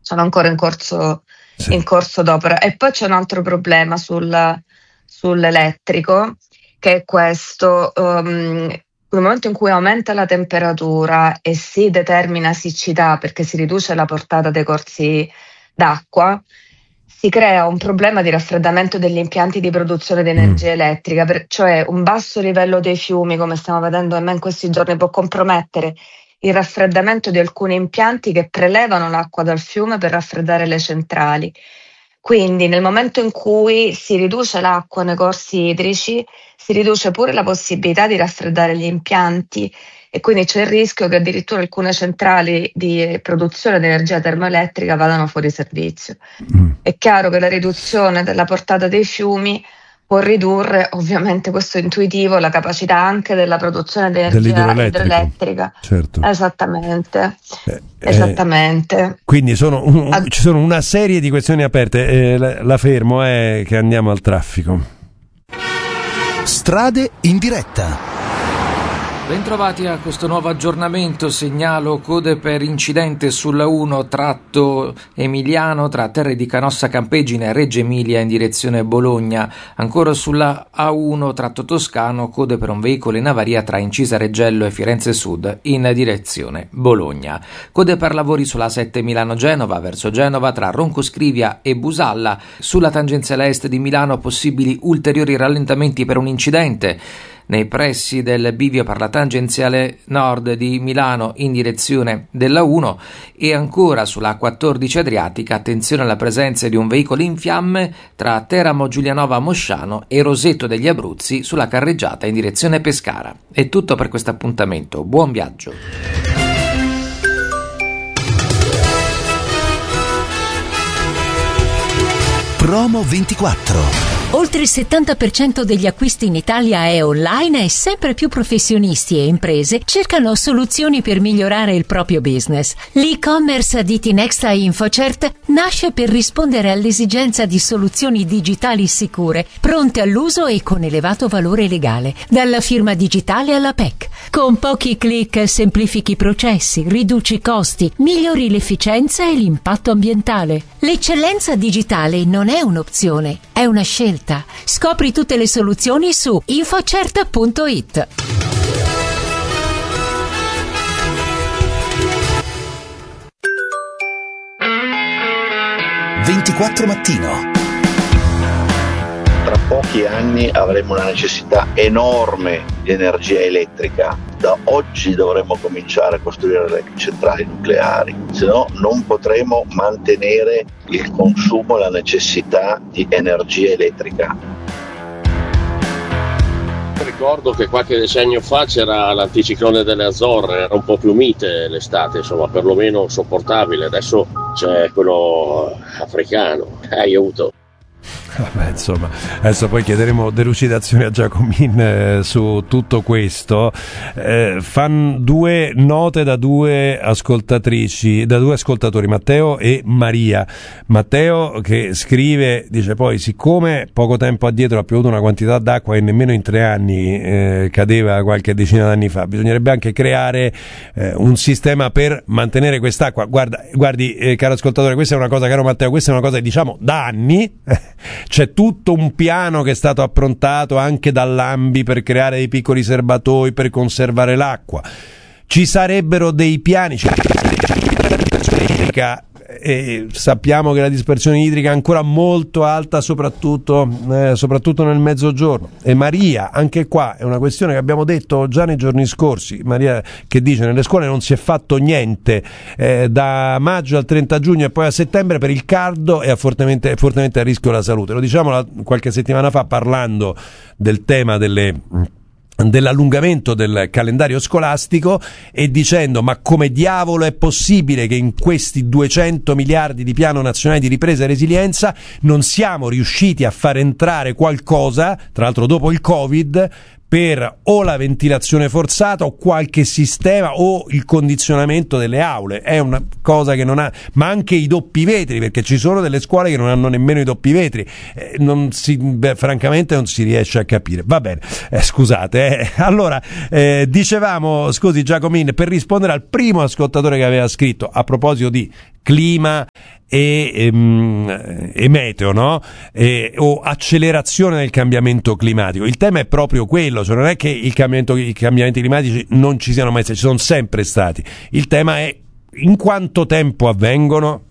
sono ancora in corso d'opera. E poi c'è un altro problema sull'elettrico, che è questo. Nel momento in cui aumenta la temperatura e si determina siccità perché si riduce la portata dei corsi d'acqua, si crea un problema di raffreddamento degli impianti di produzione di energia elettrica, cioè un basso livello dei fiumi, come stiamo vedendo in questi giorni, può compromettere il raffreddamento di alcuni impianti che prelevano l'acqua dal fiume per raffreddare le centrali. Quindi nel momento in cui si riduce l'acqua nei corsi idrici, si riduce pure la possibilità di raffreddare gli impianti e quindi c'è il rischio che addirittura alcune centrali di produzione di energia termoelettrica vadano fuori servizio. È chiaro che la riduzione della portata dei fiumi può ridurre, ovviamente questo è intuitivo, la capacità anche della produzione di energia idroelettrica. Certo. Esattamente. Esattamente. Quindi ci sono una serie di questioni aperte. La fermo, che andiamo al traffico. Strade in diretta. Bentrovati a questo nuovo aggiornamento. Segnalo code per incidente sulla 1 tratto Emiliano tra Terre di Canossa Campegine e Reggio Emilia in direzione Bologna. Ancora sulla A1 tratto Toscano, code per un veicolo in avaria tra Incisa Reggello e Firenze Sud in direzione Bologna. Code per lavori sulla 7 Milano-Genova verso Genova tra Roncoscrivia e Busalla. Sulla tangenziale est di Milano possibili ulteriori rallentamenti per un incidente nei pressi del bivio per la tangenziale nord di Milano in direzione della 1 e ancora sulla 14 Adriatica attenzione alla presenza di un veicolo in fiamme tra Teramo Giulianova Mosciano e Roseto degli Abruzzi sulla carreggiata in direzione Pescara. È tutto per questo appuntamento, buon viaggio. Promo 24. Oltre il 70% degli acquisti in Italia è online e sempre più professionisti e imprese cercano soluzioni per migliorare il proprio business. L'e-commerce di Tinexta InfoCert nasce per rispondere all'esigenza di soluzioni digitali sicure, pronte all'uso e con elevato valore legale, dalla firma digitale alla PEC. Con pochi click semplifichi i processi, riduci i costi, migliori l'efficienza e l'impatto ambientale. L'eccellenza digitale non è un'opzione, è una scelta. Scopri tutte le soluzioni su infocert.it. Mattino. Tra pochi anni avremo una necessità enorme di energia elettrica. Da oggi dovremo cominciare a costruire le centrali nucleari, se no non potremo mantenere il consumo e la necessità di energia elettrica. Ricordo che qualche decennio fa c'era l'anticiclone delle Azzorre, era un po' più mite l'estate, insomma, perlomeno sopportabile. Adesso c'è quello africano. Aiuto. Vabbè, insomma, adesso poi chiederemo delucidazioni a Giacomin su tutto questo. Fanno due note da due ascoltatrici, da due ascoltatori, Matteo e Maria. Matteo che scrive, dice poi, siccome poco tempo addietro ha piovuto una quantità d'acqua che nemmeno in 3 anni cadeva qualche decina d'anni fa, bisognerebbe anche creare un sistema per mantenere quest'acqua. Guardi, caro ascoltatore, questa è una cosa, caro Matteo, questa è una cosa che diciamo da anni. C'è tutto un piano che è stato approntato anche dall'ANBI per creare dei piccoli serbatoi per conservare l'acqua. Ci sarebbero dei piani, e sappiamo che la dispersione idrica è ancora molto alta, soprattutto nel mezzogiorno. E Maria, anche qua è una questione che abbiamo detto già nei giorni scorsi. Maria che dice: nelle scuole non si è fatto niente da maggio al 30 giugno e poi a settembre per il caldo e è fortemente a rischio la salute. Lo diciamo qualche settimana fa parlando del tema dell'allungamento del calendario scolastico e dicendo: ma come diavolo è possibile che in questi 200 miliardi di piano nazionale di ripresa e resilienza non siamo riusciti a far entrare qualcosa, tra l'altro dopo il Covid, per o la ventilazione forzata o qualche sistema o il condizionamento delle aule. È una cosa che non ha, ma anche i doppi vetri, perché ci sono delle scuole che non hanno nemmeno i doppi vetri. Francamente non si riesce a capire. Va bene, scusate. Allora, dicevamo, scusi Giacomin, per rispondere al primo ascoltatore che aveva scritto a proposito di clima e meteo, no? O accelerazione del cambiamento climatico. Il tema è proprio quello, cioè non è che i cambiamenti climatici non ci siano mai stati, ci sono sempre stati. Il tema è in quanto tempo avvengono.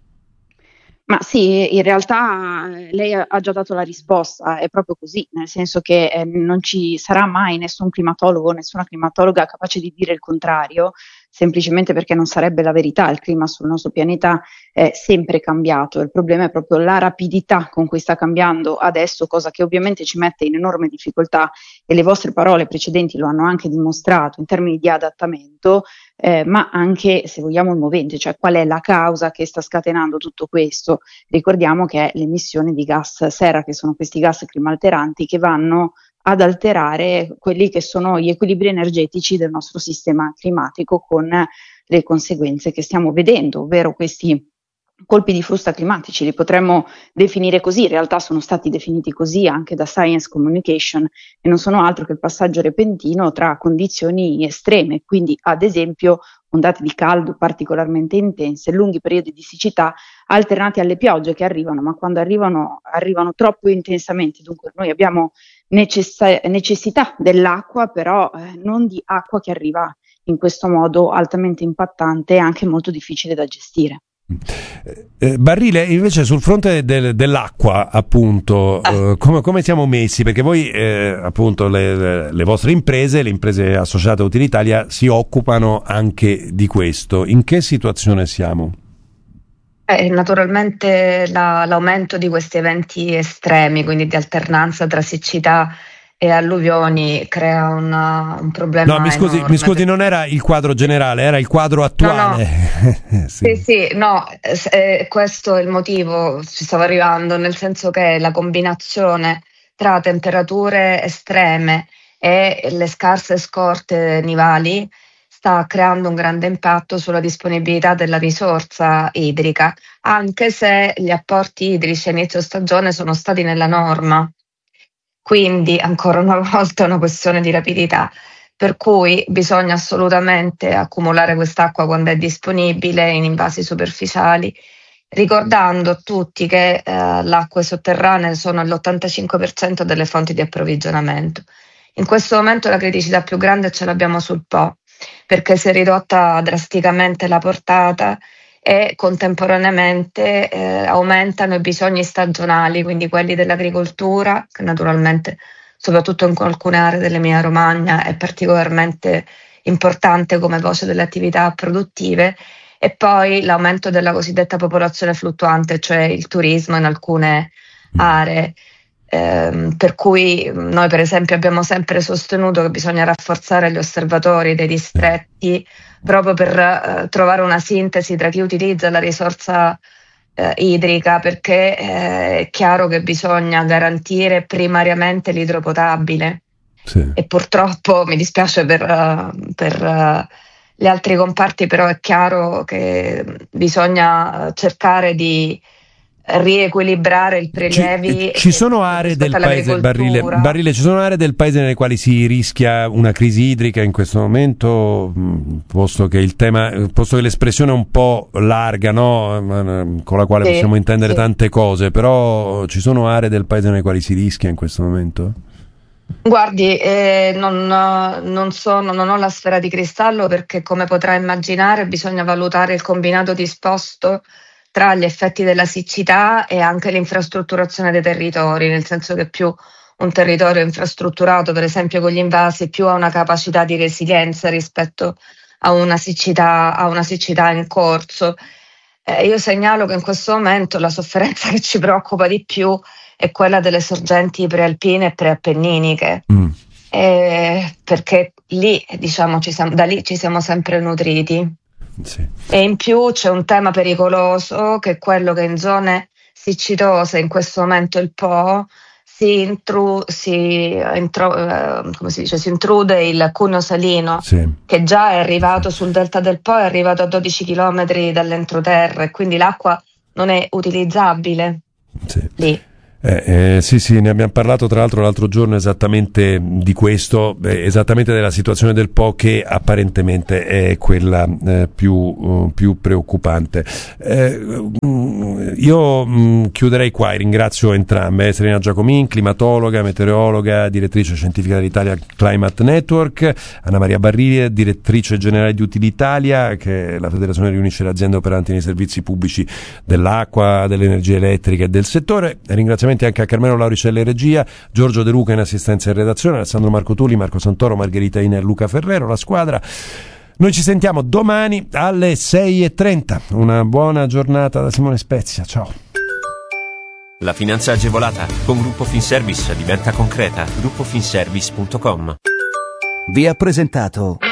Ma sì, in realtà lei ha già dato la risposta, è proprio così, nel senso che non ci sarà mai nessun climatologo, nessuna climatologa capace di dire il contrario, semplicemente perché non sarebbe la verità. Il clima sul nostro pianeta è sempre cambiato, il problema è proprio la rapidità con cui sta cambiando adesso, cosa che ovviamente ci mette in enorme difficoltà, e le vostre parole precedenti lo hanno anche dimostrato in termini di adattamento, ma anche, se vogliamo, il movente, cioè qual è la causa che sta scatenando tutto questo. Ricordiamo che è l'emissione di gas serra, che sono questi gas climalteranti che vanno ad alterare quelli che sono gli equilibri energetici del nostro sistema climatico, con le conseguenze che stiamo vedendo, ovvero questi colpi di frusta climatici. Li potremmo definire così, in realtà sono stati definiti così anche da Science Communication, e non sono altro che il passaggio repentino tra condizioni estreme, quindi ad esempio ondate di caldo particolarmente intense, lunghi periodi di siccità alternati alle piogge che arrivano, ma quando arrivano troppo intensamente. Dunque noi abbiamo necessità dell'acqua, però non di acqua che arriva in questo modo altamente impattante e anche molto difficile da gestire. Barile, invece sul fronte dell'acqua, appunto, come siamo messi? Perché voi, appunto, le vostre imprese, le imprese associate a Utilitalia, si occupano anche di questo. In che situazione siamo? Naturalmente l'aumento di questi eventi estremi, quindi di alternanza tra siccità e alluvioni, crea un problema. No, mi scusi, non era il quadro generale, era il quadro attuale. No. Sì, no, questo è il motivo, ci stavo arrivando, nel senso che la combinazione tra temperature estreme e le scarse scorte nivali sta creando un grande impatto sulla disponibilità della risorsa idrica, anche se gli apporti idrici a inizio stagione sono stati nella norma. Quindi ancora una volta è una questione di rapidità, per cui bisogna assolutamente accumulare quest'acqua quando è disponibile in invasi superficiali, ricordando a tutti che le acque sotterranee sono l'85% delle fonti di approvvigionamento. In questo momento la criticità più grande ce l'abbiamo sul Po, perché si è ridotta drasticamente la portata e contemporaneamente aumentano i bisogni stagionali, quindi quelli dell'agricoltura, che naturalmente soprattutto in alcune aree dell'Emilia Romagna è particolarmente importante come voce delle attività produttive, e poi l'aumento della cosiddetta popolazione fluttuante, cioè il turismo in alcune aree. Per cui noi per esempio abbiamo sempre sostenuto che bisogna rafforzare gli osservatori dei distretti proprio per trovare una sintesi tra chi utilizza la risorsa idrica, perché è chiaro che bisogna garantire primariamente l'idropotabile. Sì. E purtroppo mi dispiace per gli altri comparti, però è chiaro che bisogna cercare di riequilibrare i prelievi. Ci sono aree del paese, Barile, ci sono aree del paese nelle quali si rischia una crisi idrica in questo momento, posto che l'espressione è un po' larga, no? Con la quale possiamo intendere tante cose, però ci sono aree del paese nelle quali si rischia in questo momento? Guardi, non ho la sfera di cristallo, perché come potrai immaginare bisogna valutare il combinato disposto tra gli effetti della siccità e anche l'infrastrutturazione dei territori, nel senso che più un territorio infrastrutturato, per esempio con gli invasi, più ha una capacità di resilienza rispetto a una siccità in corso. Io segnalo che in questo momento la sofferenza che ci preoccupa di più è quella delle sorgenti prealpine e preappenniniche, perché lì, da lì ci siamo sempre nutriti. Sì. E in più c'è un tema pericoloso, che è quello che in zone siccitose, in questo momento il Po, si intrude il cuneo salino, che già è arrivato sul delta del Po, è arrivato a 12 km dall'entroterra, e quindi l'acqua non è utilizzabile lì. Sì, ne abbiamo parlato tra l'altro l'altro giorno esattamente di questo, esattamente della situazione del Po, che apparentemente è quella più preoccupante. Io chiuderei qua, e ringrazio entrambe, Serena Giacomin, climatologa, meteorologa, direttrice scientifica dell'Italia Climate Network, Anna Maria Barrile, direttrice generale di Utilitalia, che è la federazione che riunisce le aziende operanti nei servizi pubblici dell'acqua, dell'energia elettrica e del settore. Ringraziamenti anche a Carmelo Lauricelli in regia, Giorgio De Luca in assistenza e redazione, Alessandro Marco Tulli, Marco Santoro, Margherita Iner, Luca Ferrero, la squadra. Noi ci sentiamo domani alle 6:30. Una buona giornata da Simone Spezia, ciao. La finanza agevolata con Gruppo Finservice diventa concreta. GruppoFinservice.com. Vi ha presentato